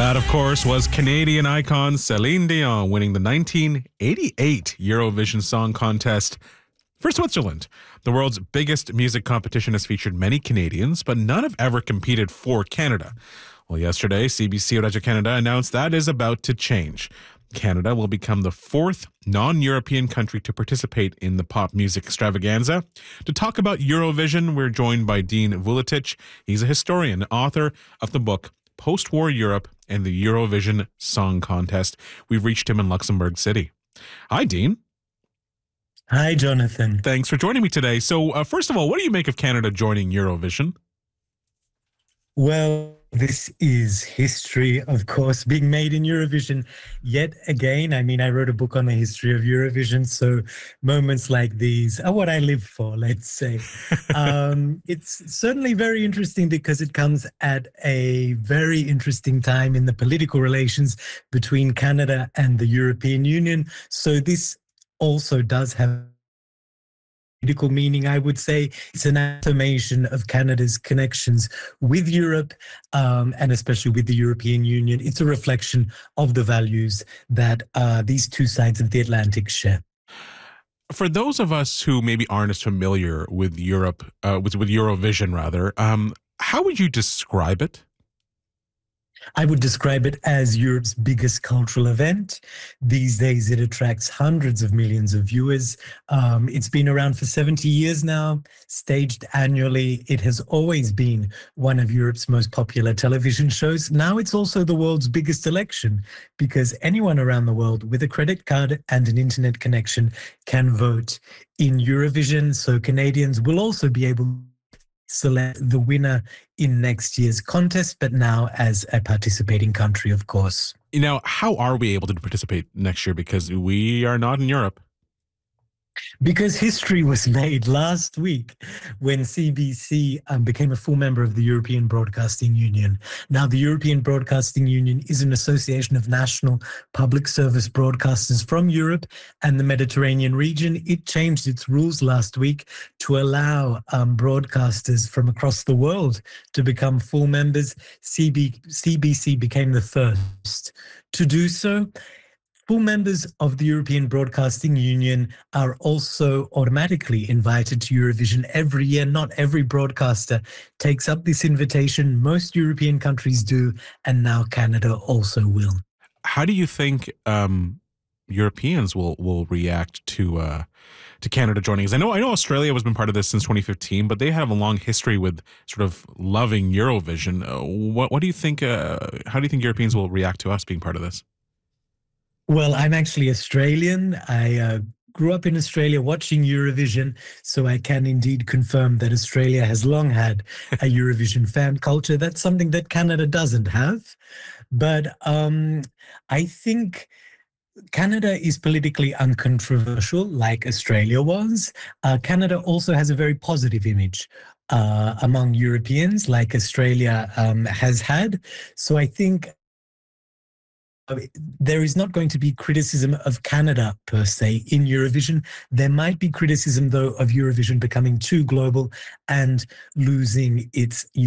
That, of course, was Canadian icon Celine Dion winning the 1988 Eurovision Song Contest for Switzerland. The world's biggest music competition has featured many Canadians, but none have ever competed for Canada. Well, yesterday, CBC Radio Canada announced that is about to change. Canada will become the fourth non-European country to participate in the pop music extravaganza. To talk about Eurovision, we're joined by Dean Vuletic. He's a historian and author of the book Post-War Europe and the Eurovision Song Contest. We've reached him in Luxembourg City. Hi, Dean. Hi, Jonathan. Thanks for joining me today. So, first of all, what do you make of Canada joining Eurovision? Well, this is history, of course, being made in Eurovision yet again. I mean, I wrote a book on the history of Eurovision, so moments like these are what I live for, let's say. It's certainly very interesting because it comes at a very interesting time in the political relations between Canada and the European Union. So this also does have political meaning, I would say. It's an affirmation of Canada's connections with Europe and especially with the European Union. It's a reflection of the values that these two sides of the Atlantic share. For those of us who maybe aren't as familiar with Europe, with Eurovision rather, how would you describe it? I would describe it as Europe's biggest cultural event. These days, it attracts hundreds of millions of viewers. It's been around for 70 years now, staged annually. It has always been one of Europe's most popular television shows. Now it's also the world's biggest election because anyone around the world with a credit card and an internet connection can vote in Eurovision. So Canadians will also be able to select the winner in next year's contest, but now as a participating country, of course. Now, how are we able to participate next year? Because we are not in Europe. Because history was made last week when CBC became a full member of the European Broadcasting Union. Now, the European Broadcasting Union is an association of national public service broadcasters from Europe and the Mediterranean region. It changed its rules last week to allow broadcasters from across the world to become full members. CBC became the first to do so. Full members of the European Broadcasting Union are also automatically invited to Eurovision every year. Not every broadcaster takes up this invitation. Most European countries do, and now Canada also will. How do you think Europeans will react to Canada joining us? I know Australia has been part of this since 2015, but they have a long history with sort of loving Eurovision. What do you think? How do you think Europeans will react to us being part of this? Well, I'm actually Australian. I grew up in Australia watching Eurovision, so I can indeed confirm that Australia has long had a Eurovision fan culture. That's something that Canada doesn't have. But I think Canada is politically uncontroversial, like Australia was. Canada also has a very positive image among Europeans, like Australia has had. So I think there is not going to be criticism of Canada per se in Eurovision. There might be criticism, though, of Eurovision becoming too global and losing its